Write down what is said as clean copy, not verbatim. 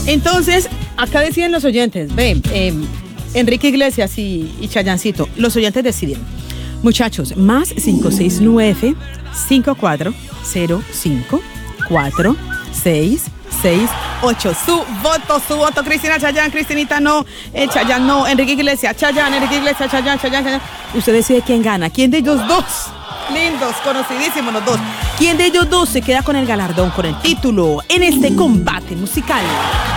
Entonces, acá deciden los oyentes, Enrique Iglesias y Chayancito, los oyentes deciden. Muchachos, más 569-5405-4668. Su voto, Cristina Chayanne, Cristinita no, Chayanne no, Enrique Iglesias, Chayanne, Enrique Iglesias, Chayanne. Usted decide quién gana, quién de ellos dos, lindos, conocidísimos los dos, quién de ellos dos se queda con el galardón, con el título, en este combate musical.